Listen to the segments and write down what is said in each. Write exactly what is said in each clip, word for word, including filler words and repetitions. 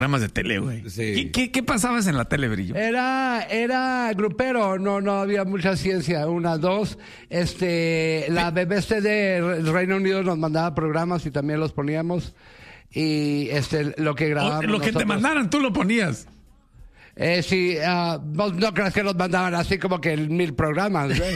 Programas de tele, güey. Sí. ¿Qué, qué, ¿Qué pasabas en la tele, Brillo? Era, era grupero, no, no había mucha ciencia. Una, dos, este, la B B C de Reino Unido nos mandaba programas y también los poníamos. Y este, lo que grabábamos. O, lo que nosotros, te mandaran, tú lo ponías. Eh, sí, uh, no, no creas que nos mandaban así como que mil programas, ¿eh?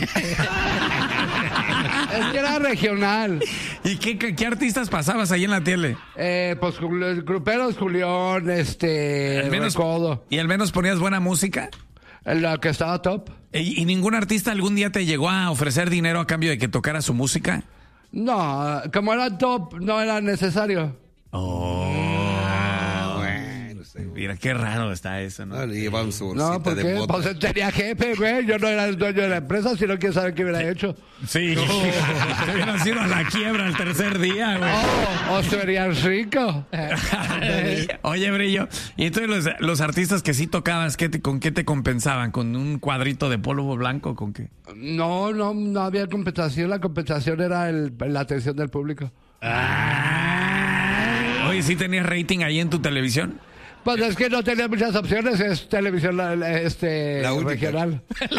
Es que era regional. ¿Y qué, qué, qué artistas pasabas ahí en la tele? Eh, pues gruperos, Julián, este, Al menos, Recodo. ¿Y al menos ponías buena música? Lo que estaba top. ¿Y, ¿Y ningún artista algún día te llegó a ofrecer dinero a cambio de que tocara su música? No, como era top, no era necesario. Oh, Ah, bueno, sí. mira qué raro está eso, ¿no? No, le llevaban su No, bolsita ¿por de qué? vodka. Pues él tenía jefe, güey. Yo no era el dueño de la empresa, sino quién sabe qué hubiera hecho. Sí, te hubieras ido a la quiebra el tercer día, güey. Oh, o serían rico. Oye, Brillo, y entonces los, los artistas que sí tocabas, ¿qué te, ¿con qué te compensaban? ¿Con un cuadrito de polvo blanco? ¿Con qué? No, no, no había compensación. La compensación era el, la atención del público. Ah, oye, ¿sí tenías rating ahí en tu televisión? Pues es que no tenía muchas opciones, es televisión la- la- este, La única. regional.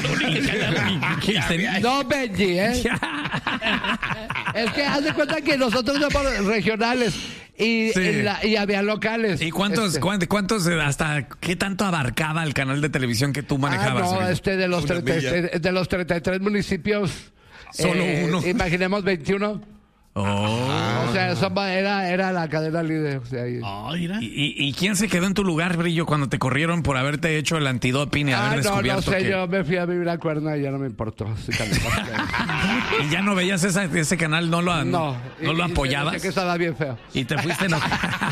Ten- No, Benji, ¿eh? Es que haz de cuenta que nosotros somos regionales y, Sí. en la- y había locales. ¿Y cuántos, Este. cuántos, cuántos, eh, hasta qué tanto abarcaba el canal de televisión que tú manejabas? Ah, no, Brillo? este, de los, Una treinta, milla. este, de los treinta y tres municipios. Solo uno. Imaginemos veintiuno. Oh. O sea, eso era, era la cadena líder. O sea, y- Oh, mira. ¿Y, y, y quién se quedó en tu lugar, Brillo, cuando te corrieron por haberte hecho el antidoping y Ah, haber no, no descubierto sé, que... yo me fui a vivir a Cuerna y ya no me importó. Sí, también. ¿Y ya no veías esa, ese canal? ¿No lo, no. no, y- lo y apoyabas? pensé que estaba bien feo. Y te fuiste... No...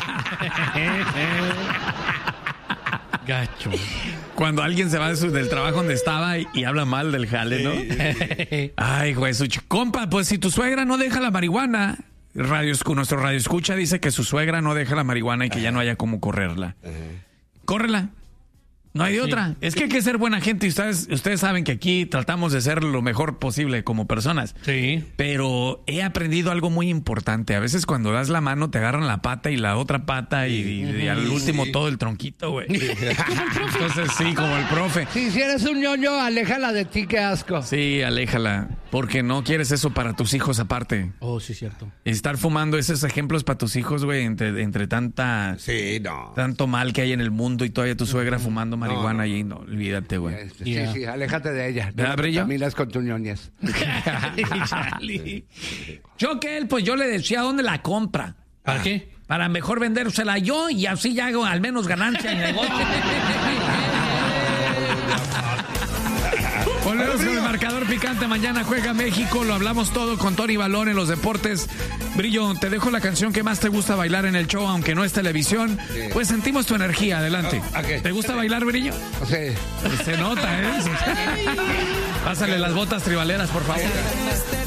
Gacho. Cuando alguien se va de su- del trabajo donde estaba y, y habla mal del jale, ¿no? Ay, güey, su ch- compa, pues si tu suegra no deja la marihuana, radio, escu- nuestro radio escucha dice que su suegra no deja la marihuana y que ya no haya cómo correrla. Córrela. No hay de otra. Es que hay que ser buena gente y ustedes, ustedes saben que aquí tratamos de ser lo mejor posible como personas. Sí. Pero he aprendido algo muy importante. A veces cuando das la mano te agarran la pata y la otra pata y, y- y al último todo el tronquito, güey. Entonces sí, como el profe. Sí, si eres un ñoño, aléjala de ti, qué asco. Sí, aléjala, porque no quieres eso para tus hijos aparte. Oh, sí, cierto. Estar fumando esos ejemplos para tus hijos, güey, entre, entre tanta, Sí, no. tanto mal que hay en el mundo y todavía tu suegra fumando marihuana no. allí, no, olvídate, güey. Este, Yeah. Sí, sí, aléjate de ella. ¿Verdad, No Brillo? caminas con tus ñoñes. Chale. Yo que él, pues yo le decía dónde la compra. ¿Para qué? Para mejor vendérsela yo y así ya hago al menos ganancia en el negocio. Volvemos con el marcador picante. Mañana juega México. Lo hablamos todo con Tony Balón en los deportes. Brillo, te dejo la canción que más te gusta bailar en el show, aunque no es televisión. Pues sentimos tu energía. Adelante. Ah, ok. ¿Te gusta bailar, Brillo? Sí. Se nota, ¿eh? Pásale las botas tribaleras, por favor.